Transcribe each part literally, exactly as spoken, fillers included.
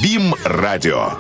БИМ-радио.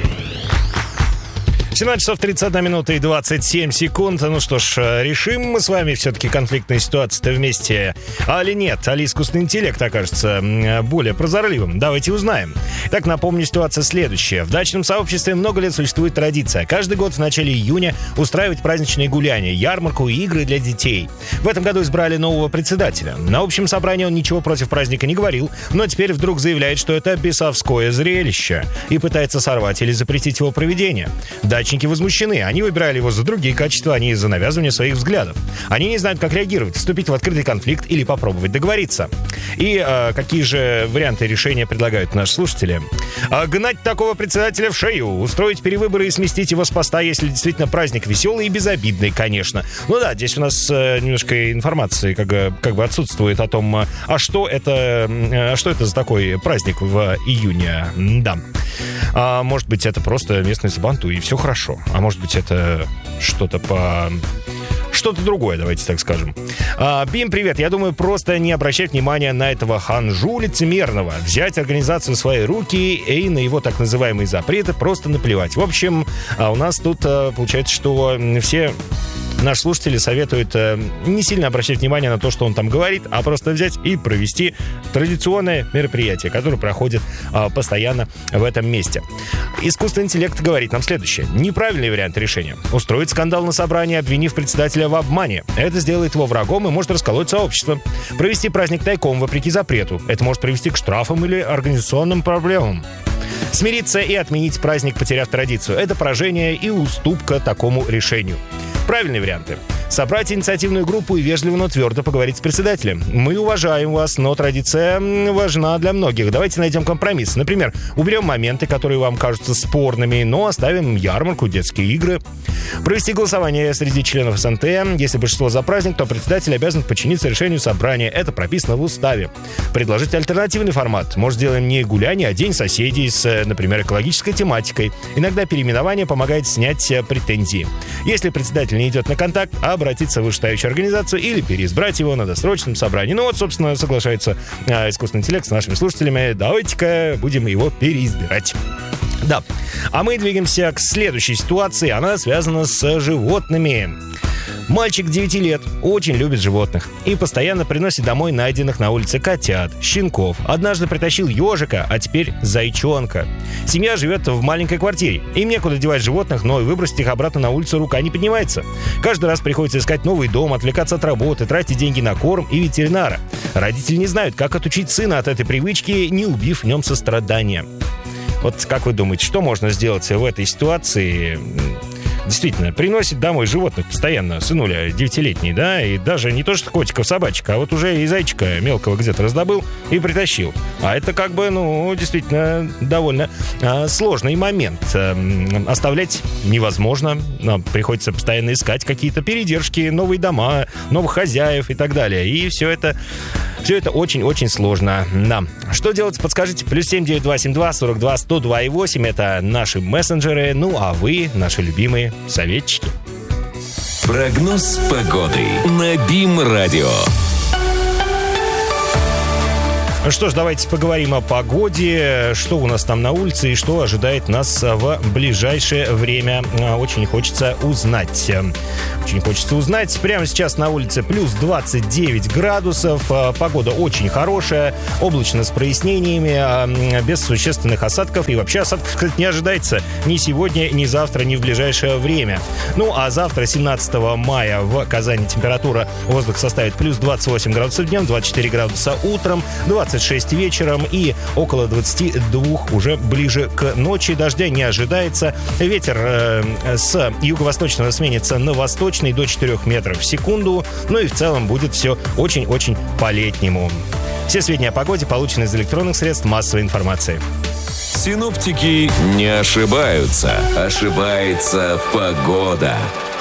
семнадцать часов тридцать одна минута и двадцать семь секунд. Ну что ж, решим мы с вами все-таки конфликтные ситуации-то вместе, али нет? Али искусственный интеллект окажется более прозорливым? Давайте узнаем. Так, напомню, ситуация следующая. В дачном сообществе много лет существует традиция каждый год в начале июня устраивать праздничные гуляния, ярмарку и игры для детей. В этом году избрали нового председателя. На общем собрании он ничего против праздника не говорил, но теперь вдруг заявляет, что это бесовское зрелище и пытается сорвать или запретить его проведение. Дачники возмущены. Они выбирали его за другие качества, а не за навязывание своих взглядов. Они не знают, как реагировать, вступить в открытый конфликт или попробовать договориться. И э, какие же варианты решения предлагают наши слушатели? Э, гнать такого председателя в шею, устроить перевыборы и сместить его с поста, если действительно праздник веселый и безобидный, конечно. Ну да, здесь у нас э, немножко информации как, как бы отсутствует о том, а что это, э, что это за такой праздник в июне. Да. А может быть, это просто местный сабантуй, и все хорошо. А может быть, это что-то по... Что-то другое, давайте так скажем. А, Бим, привет. Я думаю, просто не обращать внимания на этого ханжу лицемерного. Взять организацию в свои руки и на его так называемые запреты просто наплевать. В общем, а у нас тут а, получается, что все... Наши слушатели советуют э, не сильно обращать внимание на то, что он там говорит, а просто взять и провести традиционное мероприятие, которое проходит э, постоянно в этом месте. Искусственный интеллект говорит нам следующее. Неправильный вариант решения. Устроить скандал на собрании, обвинив председателя в обмане. Это сделает его врагом и может расколоть сообщество. Провести праздник тайком, вопреки запрету. Это может привести к штрафам или организационным проблемам. Смириться и отменить праздник, потеряв традицию. Это поражение и уступка такому решению. Правильные варианты. Собрать инициативную группу и вежливо, но твердо поговорить с председателем. Мы уважаем вас, но традиция важна для многих. Давайте найдем компромисс. Например, уберем моменты, которые вам кажутся спорными, но оставим ярмарку, детские игры. Провести голосование среди членов СНТ. Если большинство за праздник, то председатель обязан подчиниться решению собрания. Это прописано в уставе. Предложить альтернативный формат. Может, сделаем не гуляние, а день соседей с, например, экологической тематикой. Иногда переименование помогает снять претензии. Если председатель не идет на контакт, а обратиться в вышестоящую организацию или переизбрать его на досрочном собрании. Ну вот, собственно, соглашается э, искусственный интеллект с нашими слушателями. Давайте-ка будем его переизбирать. Да. А мы двигаемся к следующей ситуации. Она связана с животными. Мальчик девяти лет очень любит животных и постоянно приносит домой найденных на улице котят, щенков. Однажды притащил ежика, а теперь зайчонка. Семья живет в маленькой квартире. Им некуда девать животных, но и выбросить их обратно на улицу рука не поднимается. Каждый раз приходится искать новый дом, отвлекаться от работы, тратить деньги на корм и ветеринара. Родители не знают, как отучить сына от этой привычки, не убив в нем сострадания. Вот как вы думаете, что можно сделать в этой ситуации? Действительно, приносит домой животных постоянно, сынуля девятилетний, да, и даже не то что котиков, собачек, а вот уже и зайчика мелкого где-то раздобыл и притащил. А это как бы, ну, действительно довольно а, сложный момент. А, оставлять невозможно, нам приходится постоянно искать какие-то передержки, новые дома, новых хозяев и так далее. И все это, все это очень-очень сложно. Да. Что делать, подскажите. Плюс семь девять два семь два сорок два сто два и восемь. Это наши мессенджеры. Ну, а вы, наши любимые советчики. Прогноз погоды на БИМ-радио. Ну что ж, давайте поговорим о погоде, что у нас там на улице и что ожидает нас в ближайшее время. Очень хочется узнать. Очень хочется узнать. Прямо сейчас на улице плюс двадцать девять градусов. Погода очень хорошая, облачно с прояснениями, без существенных осадков. И вообще осадков, кстати, не ожидается ни сегодня, ни завтра, ни в ближайшее время. Ну, а завтра, семнадцатого мая, в Казани температура воздуха составит плюс двадцать восемь градусов днем, двадцать четыре градуса утром, двадцать шесть вечером и около двадцать два уже ближе к ночи. Дождя не ожидается. Ветер э, с юго-восточного сменится на восточный до четырёх метров в секунду. Ну и в целом будет все очень-очень по-летнему. Все сведения о погоде получены из электронных средств массовой информации. Синоптики не ошибаются. Ошибается погода.